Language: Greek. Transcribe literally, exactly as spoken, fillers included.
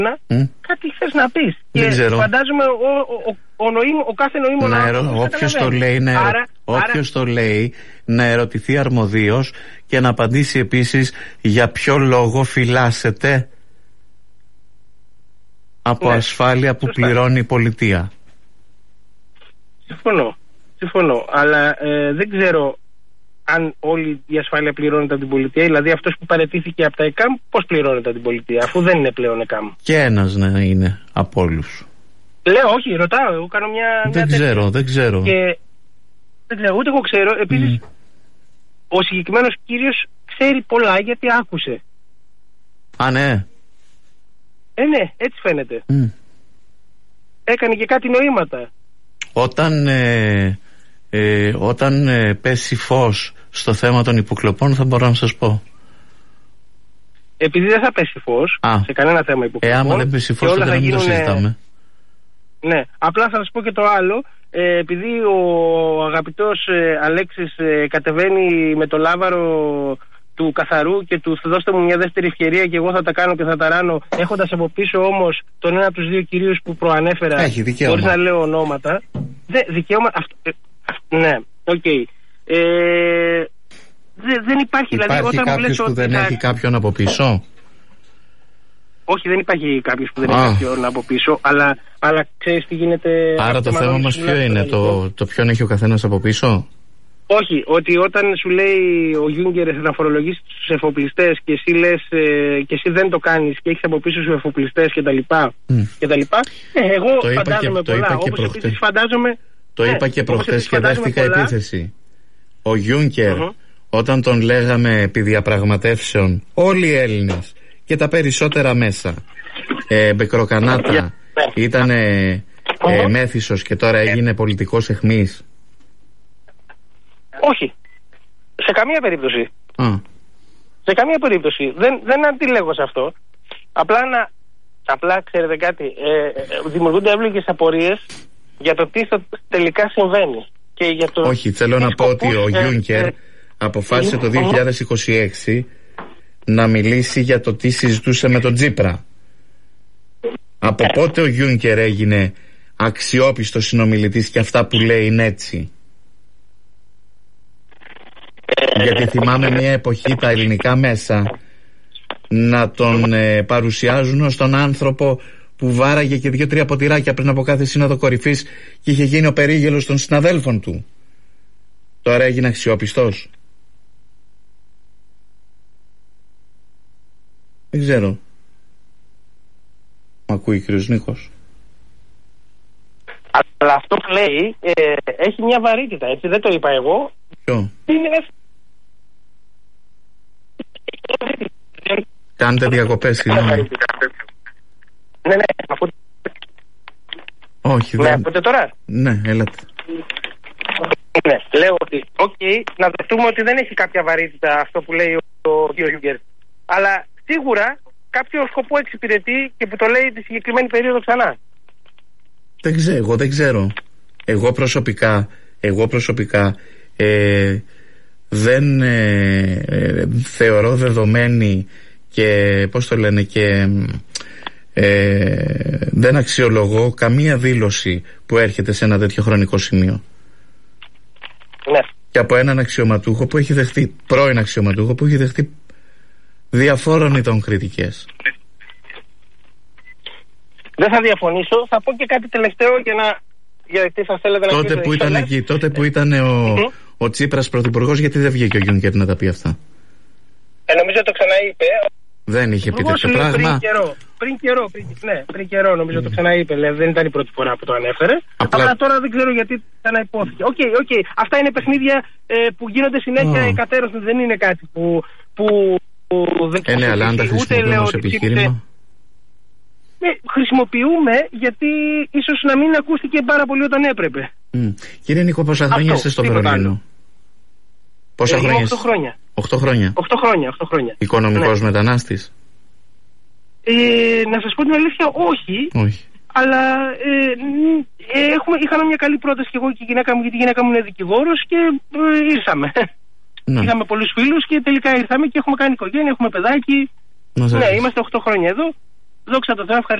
Mm. Κάτι θες να πεις. Δεν και ξέρω. Φαντάζομαι ο, ο, ο, ο, νοήμο, ο κάθε νοήμων άνθρωπος. Όποιος το λέει, να, άρα, όποιος άρα... το λέει να ερωτηθεί αρμοδίως και να απαντήσει επίσης για ποιο λόγο φυλάσσεται από ναι, ασφάλεια που σωστά. Πληρώνει η πολιτεία. Συμφωνώ. Συμφωνώ. Αλλά ε, δεν ξέρω αν όλη η ασφάλεια πληρώνεται από την πολιτεία. Δηλαδή αυτός που παραιτήθηκε από τα ΕΚΑΜ, πώς πληρώνεται από την πολιτεία, αφού δεν είναι πλέον ΕΚΑΜ. Και ένας να είναι από όλους. Λέω, όχι, ρωτάω. Εγώ κάνω μια. Δεν μια ξέρω, δεν ξέρω. Και, δεν ξέρω, ούτε εγώ ξέρω. Επίσης, mm. ο συγκεκριμένος κύριος ξέρει πολλά γιατί άκουσε. Α, ναι. Ε, ναι, έτσι φαίνεται. Mm. Έκανε και κάτι νοήματα. Όταν, ε, ε, όταν ε, πέσει φως στο θέμα των υποκλοπών θα μπορώ να σας πω. Επειδή δεν θα πέσει φως Α. σε κανένα θέμα υποκλοπών. Ε, άμα δεν πέσει φως τότε να μην το συζητάμε. Ναι, απλά θα σας πω και το άλλο. Ε, επειδή ο αγαπητός ε, Αλέξης ε, κατεβαίνει με το λάβαρο του καθαρού και του δώστε μου μια δεύτερη ευκαιρία και εγώ θα τα κάνω και θα τα ράνω, έχοντας από πίσω όμως τον ένα από τους δύο κυρίους που προανέφερα, χωρίς να λέω ονόματα. Δε, δικαίωμα αυτό, ε, ναι, οκ. Okay. Ε, δε, δεν υπάρχει, υπάρχει δηλαδή όταν κάποιος λες που ότι δεν θα... έχει κάποιον από πίσω. Όχι, δεν υπάρχει κάποιος που δεν έχει κάποιον από πίσω, αλλά, αλλά ξέρεις τι γίνεται. Άρα το θέμα μας ποιο είναι, το, το ποιον έχει ο καθένας από πίσω. Όχι, ότι όταν σου λέει ο Γιούγκερ να φορολογήσει τους εφοπλιστές και εσύ λες ε, και εσύ δεν το κάνεις και έχεις από πίσω σου εφοπλιστές κτλ. Mm. Ε, εγώ το φαντάζομαι και, πολλά. Το όπως επίσης φαντάζομαι. Το ναι, είπα και προχθές και δέχτηκα πολλά... επίθεση. Ο Γιούγκερ, uh-huh. όταν τον λέγαμε επί διαπραγματεύσεων, όλοι οι Έλληνες και τα περισσότερα μέσα, ε, Μπεκροκανάτα, yeah. ήταν ε, uh-huh. ε, μέθησος και τώρα έγινε πολιτικός αιχμής. Όχι. Σε καμία περίπτωση. Mm. Σε καμία περίπτωση. Δεν, δεν αντιλέγω σε αυτό. Απλά να. Απλά ξέρετε κάτι. Ε, δημιουργούνται εύλογες απορίες για το τι θα τελικά συμβαίνει. Και για το Όχι, θέλω να πω ότι ο Γιούνκερ ε, αποφάσισε ε, το δύο χιλιάδες είκοσι έξι να μιλήσει για το τι συζητούσε με τον Τσίπρα. Από ε. πότε ο Γιούνκερ έγινε αξιόπιστος συνομιλητής και αυτά που λέει είναι έτσι? Γιατί θυμάμαι μια εποχή τα ελληνικά μέσα να τον ε, παρουσιάζουν ως τον άνθρωπο που βάραγε και δύο-τρία ποτηράκια πριν από κάθε σύνοδο κορυφής και είχε γίνει ο περίγελος των συναδέλφων του. Τώρα έγινε αξιόπιστος. Δεν ξέρω. Μ' ακούει ο κύριος Νίκος? Αλλά αυτό που λέει ε, έχει μια βαρύτητα, έτσι, δεν το είπα εγώ. Ποιο? Είναι... Κάντε διακοπές, συγγνώμη. Ναι, ναι, αφού... Όχι, δεν... δεν... Ναι, ακούτε τώρα? Ναι, έλατε. Ναι, λέω ότι, οκ, okay, να δεχτούμε ότι δεν έχει κάποια βαρύτητα αυτό που λέει ο κ. Γιούγκερ. Αλλά σίγουρα κάποιο σκοπό εξυπηρετεί και που το λέει τη συγκεκριμένη περίοδο ξανά. Δεν ξέρω, εγώ δεν ξέρω. Εγώ προσωπικά, εγώ προσωπικά ε, δεν ε, ε, θεωρώ δεδομένη και πώς το λένε και ε, δεν αξιολογώ καμία δήλωση που έρχεται σε ένα τέτοιο χρονικό σημείο. Ναι. Και από έναν αξιωματούχο που έχει δεχτεί, πρώην αξιωματούχο που έχει δεχτεί διαφόρων ειδών κριτικές. Δεν θα διαφωνήσω. Θα πω και κάτι τελευταίο για να... Γιατί θα θέλετε να τότε που ήταν εκεί, τότε που ήταν ο, mm-hmm. ο Τσίπρας πρωθυπουργός, γιατί δεν βγήκε ο Γιούνκερ να τα πει αυτά? Ε, νομίζω το ξαναείπε. Δεν είχε πει τέτοιο πράγμα. Πριν καιρό, πριν καιρό, πριν, ναι, πριν καιρό νομίζω mm. το ξαναείπε. Λέει, δεν ήταν η πρώτη φορά που το ανέφερε. Απλά, Αλλά τώρα δεν ξέρω γιατί ξαναυπόθηκε. Οκ, okay, okay. Αυτά είναι παιχνίδια ε, που γίνονται συνέχεια oh. εκατέρωθεν. Δεν είναι κάτι που, που, που δεν ξέρω. Ε, ναι, αλλά αν τα χρησιμοποιούμε ως επιχείρημα. Ναι, χρησιμοποιούμε γιατί ίσως να μην ακούστηκε πάρα πολύ όταν έπρεπε. Mm. Κύριε Νίκο, πόσα χρόνια είστε στο Βερολίνο? Πόσα ε, χρόνια? οκτώ χρόνια. οκτώ χρόνια. οκτώ χρόνια, οκτώ χρόνια. Οικονομικός ναι. μετανάστης? Ε, να σας πω την αλήθεια, όχι. Όχι. Αλλά ε, ε, έχουμε, είχαμε μια καλή πρόταση και εγώ και η γυναίκα μου, γιατί η γυναίκα μου είναι δικηγόρος και ε, ήρθαμε. Ναι. Είχαμε πολλούς φίλους και τελικά ήρθαμε και έχουμε κάνει οικογένεια, έχουμε παιδάκι. Ναι, είμαστε οκτώ χρόνια εδώ. Δόξα τω Θεώ, ευχαριστώ.